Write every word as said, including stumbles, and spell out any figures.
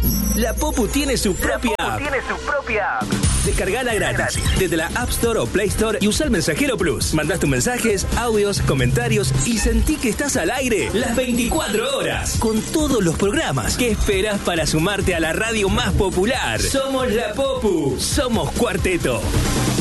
La Popu tiene su propia app. tiene su propia app. Descargala gratis desde la App Store o Play Store y usa el Mensajero Plus. Mandás tus mensajes, audios, comentarios y sentí que estás al aire las veinticuatro horas con todos los programas. ¿Qué esperas para sumarte a la radio más popular? Somos la Popu, somos Cuarteto.